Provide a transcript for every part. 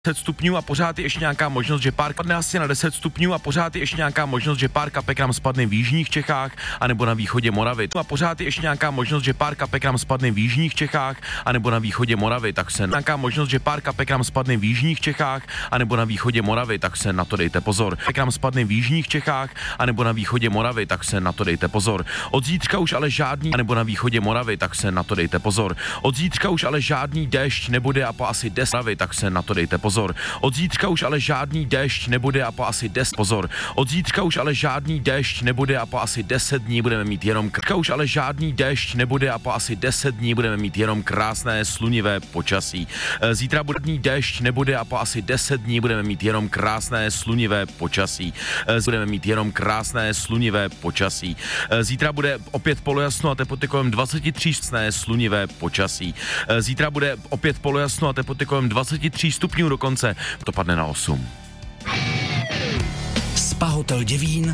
10 stupňů a pořád je ještě nějaká možnost, že pár padne asi na 10 stupňů a pořád je ještě nějaká možnost, že pár kapek nám spadne v jižních Čechách anebo na východě Moravy. A pořád je ještě nějaká možnost, že pár kapek nám spadne v jižních Čechách anebo na východě Moravy, tak se nějaká možnost, že pár kapek nám spadne v jižních Čechách anebo na východě Moravy, tak se na to dejte pozor. Kapek nám spadne v jižních Čechách anebo na východě Moravy, tak se na to dejte pozor. Od zítřka už ale žádný anebo na východě Moravy, tak se na to dejte pozor. Od zítřka už ale žádný déšť nebude a po asi 10 Moravy, tak se na to dejte pozor. Od zítřka už ale žádný déšť nebude a po asi 10 pozor. Od zítřka už ale žádný déšť nebude a po asi 10 dní budeme mít jenom už ale žádný déšť nebude a po asi 10 dní budeme mít jenom krásné slunivé počasí. Zítra budný déšť nebude a po asi 10 dní budeme mít jenom krásné slunivé počasí. Budeme mít jenom krásné slunivé počasí. Zítra bude opět polojasno a teploty kolem 23 slunivé počasí. Zítra bude opět polojasno a teploty kolem 23 stupňů dokonce. To padne na 8. Spa Hotel Děvín,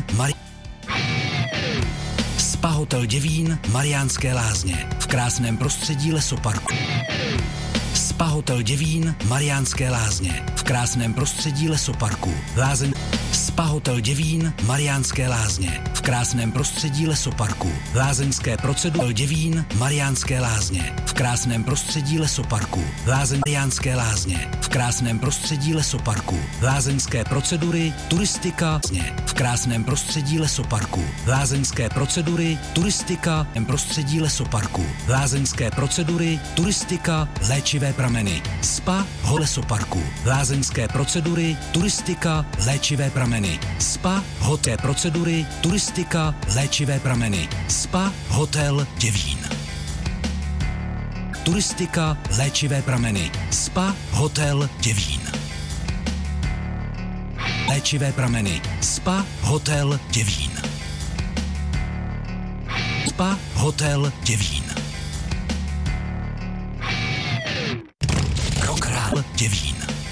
Spa Hotel Děvín, Mariánské Lázně. V krásném prostředí lesoparku. Spa Hotel Děvín, Mariánské Lázně. V krásném prostředí lesoparku. Lázeň. Spa Hotel Děvín, Mariánské Lázně. V krásném prostředí lesoparku. Lázeňské procedury Děvín, Mariánské Lázně. V krásném prostředí lesoparku. Lázeň Mariánské Lázně. V krásném prostředí lesoparku. Lázeňské procedury, turistika, v krásném prostředí lesoparku. Lázeňské procedury, turistika, prostředí lesoparku. Lázeňské procedury, turistika, léčivé prameny. Spa ho lesoparku. Lázeňské procedury, turistika, léčivé prameny. Spa, hotel procedury, turistika, léčivé prameny. Spa, hotel Děvín. Turistika, léčivé prameny. Spa, hotel Děvín. Léčivé prameny. Spa, hotel Děvín. Spa, hotel Děvín. Rokrál Děvín.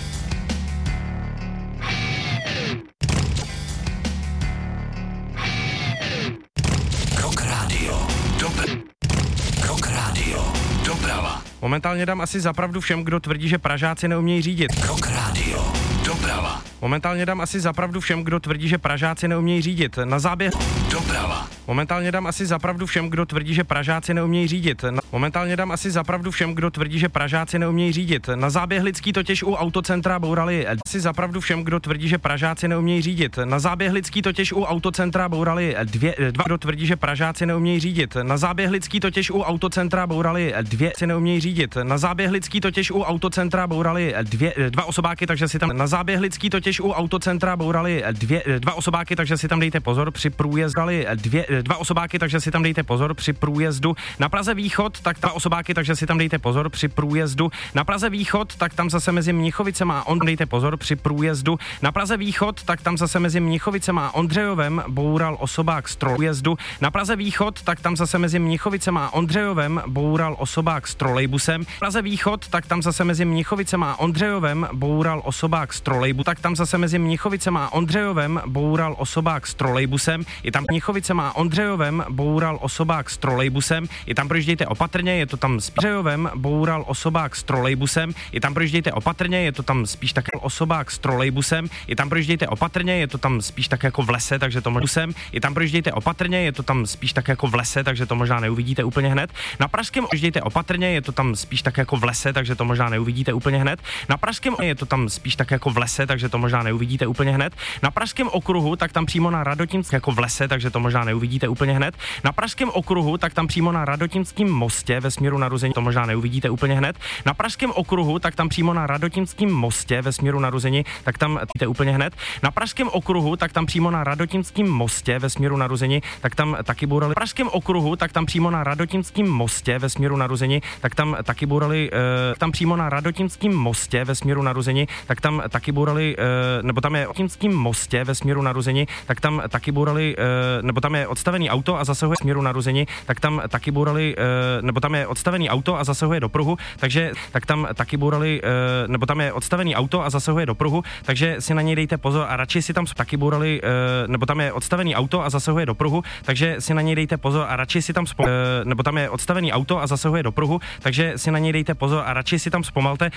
Doprava. Momentálně dám asi zapravdu všem, kdo tvrdí, že Pražáci neumějí řídit. Rock Radio. Doprava. Momentálně dám asi zapravdu všem, kdo tvrdí, že Pražáci neumějí řídit. Na záběr. Doprava. Momentálně dám asi zapravdu všem, kdo tvrdí, že Pražáci neumějí řídit. Momentálně dám asi zapravdu všem, kdo tvrdí, že Pražáci neumějí řídit. Na Záběhlický totiž u autocentra bourali. Asi zapravdu všem, kdo tvrdí, že Pražáci neumějí řídit. Na Záběhlický totiž u autocentra bourali dva, kdo tvrdí, že Pražáci neumějí řídit. Na Záběhlický totiž u autocentra bourali si neumějí řídit. Na Záběhlický totiž u autocentra bourali dva osobáky, takže si tam na Záběhlický totiž u autocentra bourali dva osobáky, takže si tam dejte pozor při průjezdu. Dva osobáky, takže si tam dejte pozor při průjezdu. Na Praze Východ, tak dva osobáky, takže si tam dejte pozor při průjezdu. Na Praze Východ, tak tam zase mezi Mnichovicema a dejte pozor při průjezdu. Na Praze Východ, tak tam zase mezi Mnichovicema a Ondřejovem boural osobák z trolejbusem. Na Praze Východ, tak tam zase mezi Mnichovicema a Ondřejovem boural osobák s trolejbusem. Na Praze Východ, tak tam zase mezi Mnichovicema a Ondřejovem boural osobák s trolejbusem. Tak tam zase mezi Mnichovicema a Ondřejovem boural osobák s trolejbusem. I tam Mnichovicema a Ondřejovem boural osobák s trolejbusem. I tam projíždějte opatrně, je to tam s Ondřejovem boural osobák s trolejbusem. I tam projíždějte opatrně, je to tam spíš tak osobák s trolejbusem. I tam projíždějte opatrně, je to tam spíš tak jako v lese, takže to možná I tam projíždějte opatrně, je to tam spíš tak jako v lese, takže to možná neuvidíte úplně hned. Na Pražském projíždějte opatrně, je to tam spíš tak jako v lese, takže to možná neuvidíte úplně hned. Na Pražském je to tam spíš tak jako v lese, takže to možná neuvidíte úplně hned. Na Pražském okruhu, tak tam přímo na Radotímském jako v lese, takže to možná neuvidíte úplně hned. Na Pražském okruhu, tak tam přímo na Radotímském mostě ve směru narození, to možná neuvidíte úplně hned. Na Pražském okruhu, tak tam přímo na Radotímském mostě ve směru narození, tak tam vidíte úplně hned. Na Pražském okruhu, tak tam přímo na Radotímském mostě ve směru narození, tak tam taky bourali. Na Pražském okruhu, tak tam přímo na Radotímském mostě ve směru narození, tak tam taky bourali, tam přímo na Radotímském mostě ve směru narození, tak tam taky bourali, nebo tam je Radotímském mostě ve směru narození, tak tam taky bourali, nebo tam je odstavený auto a zasahuje směru narození, tak tam taky bourali, nebo tam je odstavený auto a zasahuje do pruhu, takže tak tam taky bourali, nebo tam je odstavený auto a zasahuje do pruhu, takže si na něj dejte pozor a radši si tam taky bourali, nebo tam je odstavený auto a zasahuje do pruhu, takže si na něj dejte pozor a radši si tam nebo tam je odstavený auto a zasahuje do pruhu, takže si na něj dejte pozor a radši si tam zpomalte.